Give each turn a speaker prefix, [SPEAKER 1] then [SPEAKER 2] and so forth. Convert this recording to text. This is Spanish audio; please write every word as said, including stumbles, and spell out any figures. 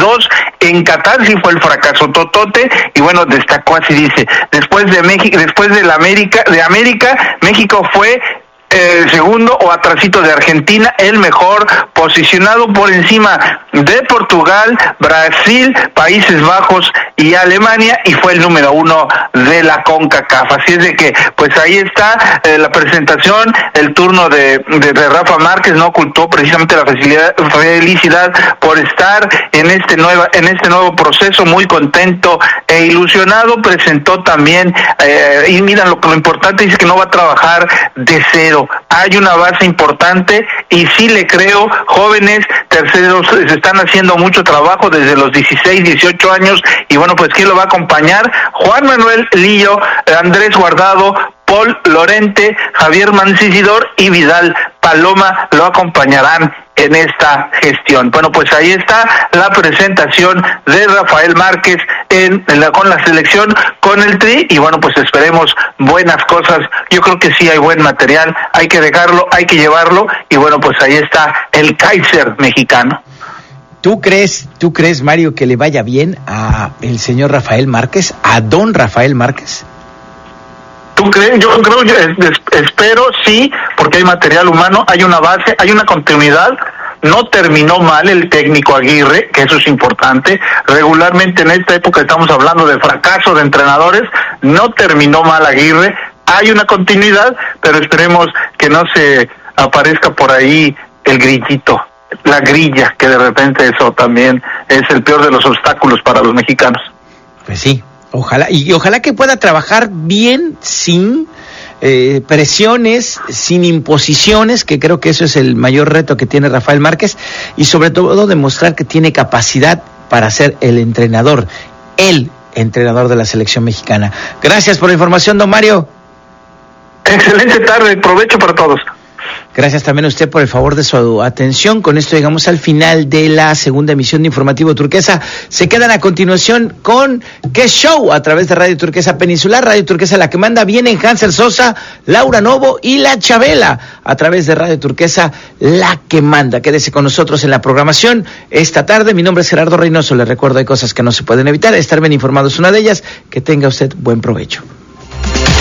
[SPEAKER 1] dos, en Qatar sí fue el fracaso totote, y bueno, destacó así, dice, después de México, después de la América, de América, México fue Eh, segundo o atrasito de Argentina, el mejor, posicionado por encima de Portugal, Brasil, Países Bajos y Alemania, y fue el número uno de la CONCACAF. Así es de que, pues ahí está eh, la presentación, el turno de, de, de Rafa Márquez no ocultó precisamente la felicidad, felicidad por estar en este nueva, en este nuevo proceso, muy contento e ilusionado. Presentó también, eh, y mira, lo, lo importante dice que no va a trabajar de cero. Hay una base importante y sí le creo, jóvenes terceros se están haciendo mucho trabajo desde los dieciséis, dieciocho años, y bueno, pues ¿quién lo va a acompañar? Juan Manuel Lillo, Andrés Guardado, Paul Lorente, Javier Mancisidor y Vidal Paloma lo acompañarán en esta gestión. Bueno, pues ahí está la presentación de Rafael Márquez en, en la, con la selección, con el Tri, y bueno, pues esperemos buenas cosas. Yo creo que sí hay buen material, hay que dejarlo, hay que llevarlo, y bueno, pues ahí está el Kaiser mexicano.
[SPEAKER 2] ¿Tú crees, tú crees, Mario, que le vaya bien a el señor Rafael Márquez, a don Rafael Márquez?
[SPEAKER 1] ¿Tú crees? Yo creo, yo espero, sí, porque hay material humano, hay una base, hay una continuidad. No terminó mal el técnico Aguirre, que eso es importante. Regularmente en esta época estamos hablando de fracaso de entrenadores. No terminó mal Aguirre, hay una continuidad, pero esperemos que no se aparezca por ahí el grillito, la grilla, que de repente eso también es el peor de los obstáculos para los mexicanos.
[SPEAKER 2] Pues sí. Ojalá, y ojalá que pueda trabajar bien, sin eh, presiones, sin imposiciones, que creo que eso es el mayor reto que tiene Rafael Márquez, y sobre todo demostrar que tiene capacidad para ser el entrenador, el entrenador de la selección mexicana. Gracias por la información, don Mario.
[SPEAKER 1] Excelente tarde, provecho para todos.
[SPEAKER 2] Gracias también a usted por el favor de su atención. Con esto llegamos al final de la segunda emisión de Informativo Turquesa. Se quedan a continuación con ¿Qué Show? A través de Radio Turquesa Peninsular, Radio Turquesa La que manda. Vienen Hansel Sosa, Laura Novo y La Chabela a través de Radio Turquesa La que manda. Quédese con nosotros en la programación esta tarde. Mi nombre es Gerardo Reynoso. Les recuerdo, hay cosas que no se pueden evitar. Estar bien informados, una de ellas. Que tenga usted buen provecho.